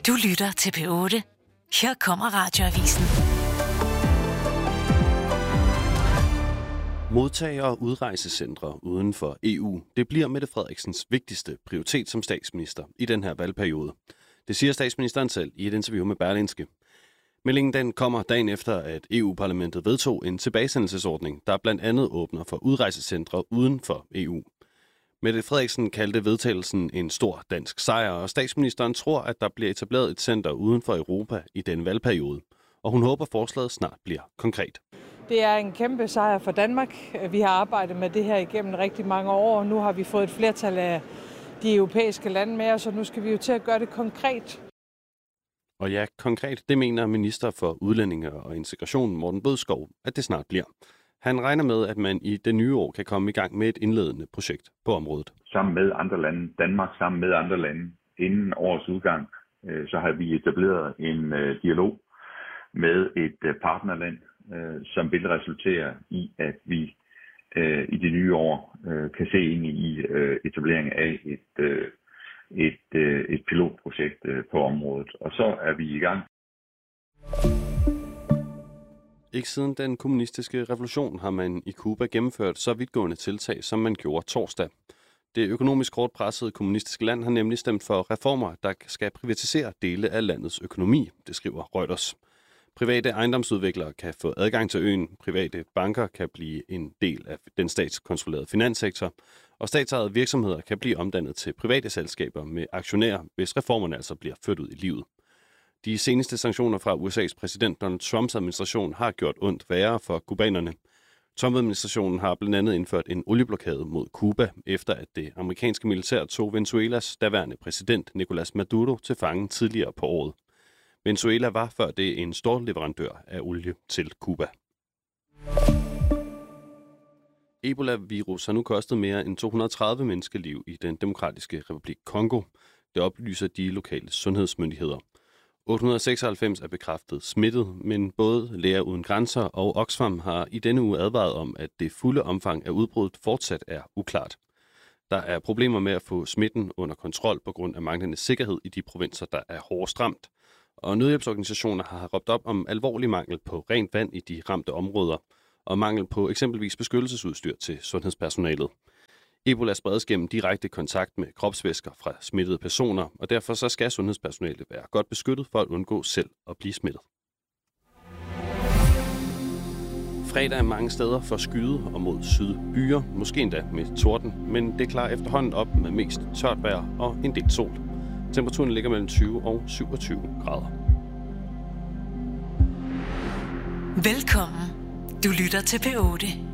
Du lytter til P8. Her kommer Radioavisen. Modtager- og udrejsecentre uden for EU. Det bliver Mette Frederiksens vigtigste prioritet som statsminister i den her valgperiode. Det siger statsministeren selv i et interview med Berlingske. Meldingen den kommer dagen efter, at EU-parlamentet vedtog en tilbagesendelsesordning, der blandt andet åbner for udrejsecentre uden for EU. Mette Frederiksen kaldte vedtagelsen en stor dansk sejr, og statsministeren tror, at der bliver etableret et center uden for Europa i den valgperiode. Og hun håber, forslaget snart bliver konkret. Det er en kæmpe sejr for Danmark. Vi har arbejdet med det her igennem rigtig mange år. Nu har vi fået et flertal af de europæiske lande med os, og nu skal vi jo til at gøre det konkret. Og ja, konkret, det mener minister for udlændinge og integration Morten Bødskov, at det snart bliver. Han regner med, at man i det nye år kan komme i gang med et indledende projekt på området. Sammen med andre lande, Danmark sammen med andre lande, inden årets udgang, så har vi etableret en dialog med et partnerland, som vil resultere i, at vi i det nye år kan se ind i etablering af et pilotprojekt på området. Og så er vi i gang. Ikke siden den kommunistiske revolution har man i Cuba gennemført så vidtgående tiltag, som man gjorde torsdag. Det økonomisk hårdt pressede kommunistiske land har nemlig stemt for reformer, der skal privatisere dele af landets økonomi, det skriver Reuters. Private ejendomsudviklere kan få adgang til øen, private banker kan blive en del af den statskontrollerede finanssektor, og statsejede virksomheder kan blive omdannet til private selskaber med aktionærer, hvis reformerne altså bliver ført ud i livet. De seneste sanktioner fra USA's præsident Donald Trumps administration har gjort ondt værre for kubanerne. Trump-administrationen har blandt andet indført en olieblokade mod Cuba, efter at det amerikanske militær tog Venezuelas daværende præsident Nicolás Maduro til fange tidligere på året. Venezuela var før det en stor leverandør af olie til Cuba. Ebola-virus har nu kostet mere end 230 menneskeliv i den demokratiske republik Kongo. Det oplyser de lokale sundhedsmyndigheder. 896 er bekræftet smittet, men både Læger Uden Grænser og Oxfam har i denne uge advaret om, at det fulde omfang af udbruddet fortsat er uklart. Der er problemer med at få smitten under kontrol på grund af manglende sikkerhed i de provinser, der er hårdest ramt. Og nødhjælpsorganisationer har råbt op om alvorlig mangel på rent vand i de ramte områder, og mangel på eksempelvis beskyttelsesudstyr til sundhedspersonalet. Ebola spredes gennem direkte kontakt med kropsvæsker fra smittede personer, og derfor så skal sundhedspersonalet være godt beskyttet for at undgå selv at blive smittet. Fredag er mange steder for skyde og mod sydbyer, måske endda med torden, men det klarer efterhånden op med mest tørt vejr og en del sol. Temperaturen ligger mellem 20 og 27 grader. Velkommen. Du lytter til P8.